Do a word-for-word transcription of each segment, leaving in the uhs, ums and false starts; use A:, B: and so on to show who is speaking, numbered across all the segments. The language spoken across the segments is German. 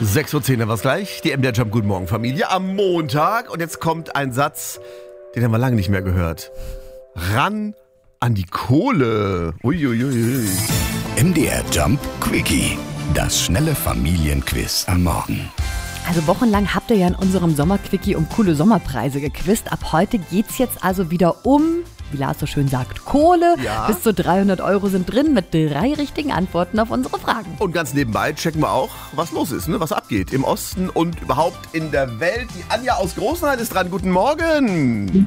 A: sechs Uhr zehn war es gleich. Die M D R Jump Guten Morgen Familie am Montag. Und jetzt kommt ein Satz, den haben wir lange nicht mehr gehört. Ran an die Kohle. Uiuiui.
B: M D R Jump Quickie. Das schnelle Familienquiz am Morgen.
C: Also wochenlang habt ihr ja in unserem Sommerquickie um coole Sommerpreise gequizt. Ab heute geht's jetzt also wieder um, wie Lars so schön sagt, Kohle.
A: Ja.
C: Bis zu dreihundert Euro sind drin mit drei richtigen Antworten auf unsere Fragen.
A: Und ganz nebenbei checken wir auch, was los ist, ne? Was abgeht im Osten und überhaupt in der Welt. Die Anja aus Großenhain ist dran. Guten Morgen.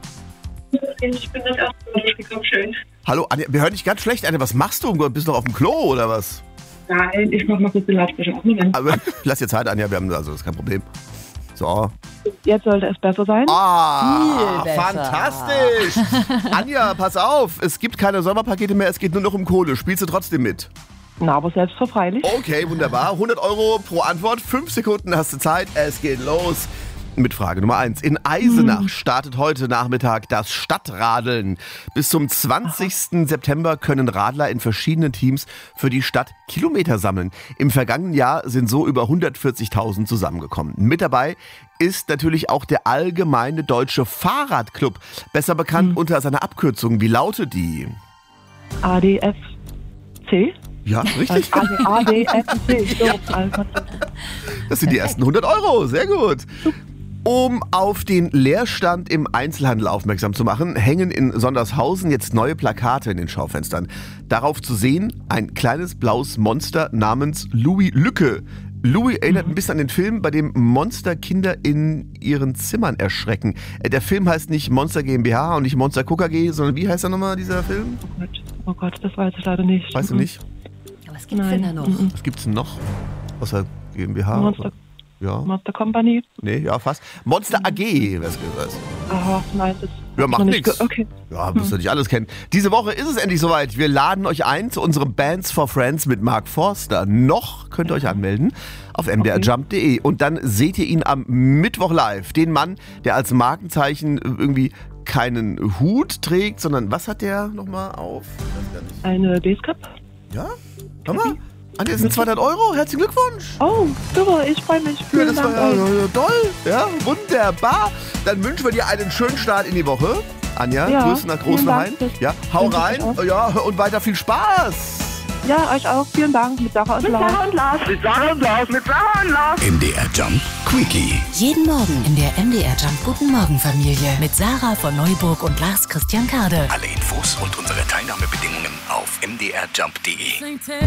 D: Ich bin das erste Mal durchgekommen, schön.
A: Hallo Anja, wir hören dich ganz schlecht. Anja, was machst du? Bist du noch auf dem Klo oder was?
D: Nein, ich mach mal kurz den Lautsprecher auf. Moment.
A: Aber lass dir Zeit, Anja, wir haben also das ist kein Problem. So.
D: Jetzt sollte es besser sein.
A: Ah,
C: Viel besser.
A: fantastisch. Anja, pass auf, es gibt keine Sommerpakete mehr, es geht nur noch um Kohle. Spielst du trotzdem mit?
D: Na, aber selbstverfreilich.
A: Okay, wunderbar. hundert Euro pro Antwort, fünf Sekunden hast du Zeit, es geht los. Mit Frage Nummer eins. In Eisenach startet heute Nachmittag das Stadtradeln. Bis zum zwanzigsten September können Radler in verschiedenen Teams für die Stadt Kilometer sammeln. Im vergangenen Jahr sind so über hundertvierzigtausend zusammengekommen. Mit dabei ist natürlich auch der Allgemeine Deutsche Fahrradclub, besser bekannt unter seiner Abkürzung. Wie lautet die?
D: A D F C?
A: Ja, richtig.
D: A D F C. So, also.
A: Das sind die ersten hundert Euro. Sehr gut. Um auf den Leerstand im Einzelhandel aufmerksam zu machen, hängen in Sondershausen jetzt neue Plakate in den Schaufenstern. Darauf zu sehen ein kleines blaues Monster namens Louis Lücke. Louis erinnert ein bisschen an den Film, bei dem Monster Kinder in ihren Zimmern erschrecken. Der Film heißt nicht Monster GmbH und nicht Monster K K G, sondern wie heißt er nochmal, dieser Film?
D: Oh Gott, oh Gott, das weiß ich leider nicht.
A: Weißt du nicht?
C: Aber was gibt's denn da noch?
A: Was gibt's denn noch? Außer GmbH?
D: Monster,
A: Ja.
D: Monster Company?
A: Nee, ja, fast. Monster A G, wer es gesagt.
D: Aha, nein, das
A: Ja, macht
D: noch nicht
A: nichts.
D: ge- Okay.
A: Ja, müsst ihr nicht alles kennen. Diese Woche ist es endlich soweit. Wir laden euch ein zu unserem Bands for Friends mit Mark Forster. Noch könnt ihr euch anmelden auf m d r jump punkt d e. Und dann seht ihr ihn am Mittwoch live. Den Mann, der als Markenzeichen irgendwie keinen Hut trägt, sondern was hat der nochmal auf? Ich weiß gar nicht.
D: Eine Basecap?
A: Ja? Hör mal. Anja, das sind zweihundert Euro. Herzlichen Glückwunsch.
D: Oh, super, ich freue mich.
A: Ja,
D: Vielen
A: das war
D: Dank
A: ja,
D: euch.
A: ja, toll. Ja, wunderbar. Dann wünschen wir dir einen schönen Start in die Woche. Anja,
D: Ja,
A: Grüße nach
D: vielen
A: Großenhain.
D: Dank. Das
A: Ja, hau
D: wünsche ich
A: rein.
D: auch.
A: Ja, und weiter viel Spaß.
D: Ja, euch auch. Vielen Dank. Mit Sarah und Lars.
E: und Lars. Mit Sarah und Lars. Mit Sarah und Lars.
B: M D R Jump Quickie.
F: Jeden Morgen in der M D R Jump Guten Morgen Familie mit Sarah von Neuburg und Lars Christian Kade.
B: Alle Infos und unsere Teilnahmebedingungen auf m d r jump punkt d e.